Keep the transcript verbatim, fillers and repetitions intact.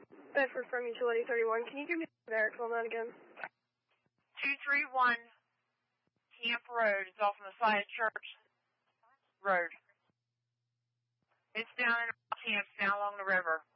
Bedford from Utility thirty-one. Can you give me the barracks on that again? two three one Camp Road. It's off on the side of Church Road. It's down in our camps down along the river.